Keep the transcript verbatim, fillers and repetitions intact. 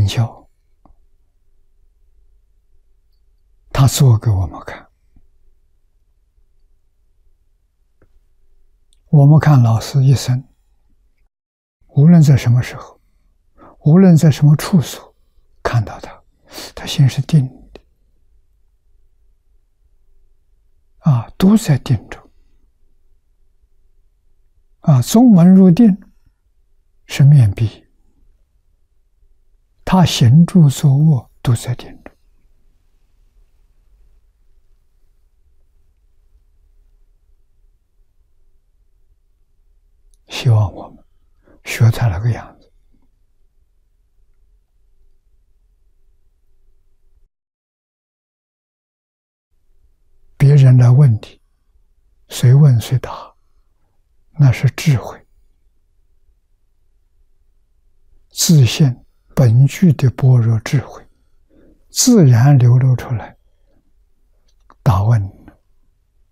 教，他做给我们看。我们看老师一生，无论在什么时候，无论在什么处所，看到他，他心是定的，啊，都在定中。啊，宗门入定是面壁，他行住坐卧都在定中。希望我们学他那个样子。别人来问你，谁问谁答，那是智慧，自信本具的般若智慧，自然流露出来，